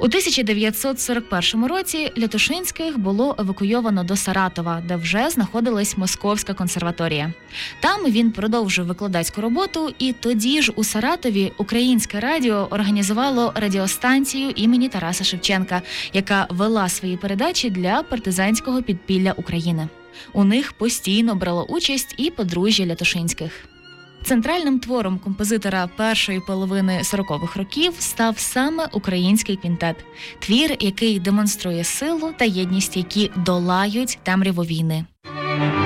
У 1941 році Лятошинських було евакуйовано до Саратова, де вже знаходилась Московська консерваторія. Там він продовжив викладацьку роботу, і тоді ж у Саратові Українське радіо організувало радіостанцію імені Тараса Шевченка, яка вела свої передачі для партизанського підпілля України. У них постійно брало участь і подружжя Лятошинських. Центральним твором композитора першої половини 40-х років став саме український квінтет – твір, який демонструє силу та єдність, які долають темряву війни.